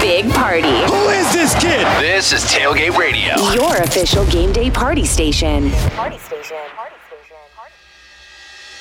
big party. Who is this kid? This is Tailgate Radio. Your official game day party station. Party station.